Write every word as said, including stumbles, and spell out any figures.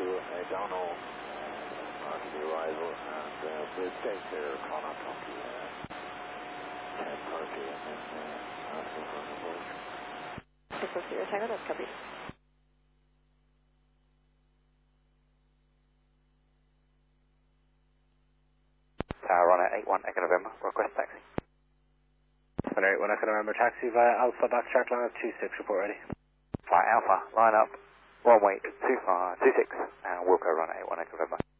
to O'Donnell on the arrival, and uh, we'll stay there, Connor, talk to you uh, ten thirty, and then uh, ask you for an approach. Echo Sierra Tango, that's copy. Tower on at eight one Echo November, request taxi. one eight one Echo November, taxi via Alpha, backtrack line up two six, report ready. Flight Alpha, line up, runway two five two six, and Wilco run at eight one Echo November.